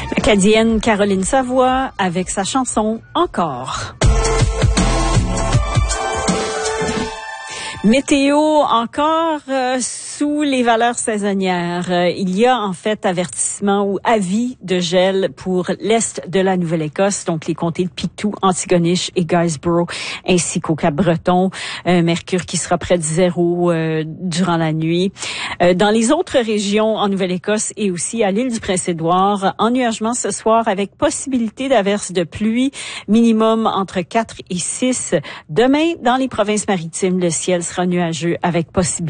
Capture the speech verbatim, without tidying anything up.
L'Acadienne Caroline Savoie avec sa chanson « Encore ». Météo encore euh, sous les valeurs saisonnières. Euh, il y a en fait avertissement ou avis de gel pour l'est de la Nouvelle-Écosse, donc les comtés de Pictou, Antigonish et Guysborough, ainsi qu'au Cap-Breton. Euh, mercure qui sera près de zéro euh, durant la nuit. Euh, dans les autres régions en Nouvelle-Écosse et aussi à l'île du Prince-Édouard, ennuagement ce soir avec possibilité d'averses de pluie, minimum entre quatre et six. Demain, dans les provinces maritimes, le ciel sera nuageux avec possibilité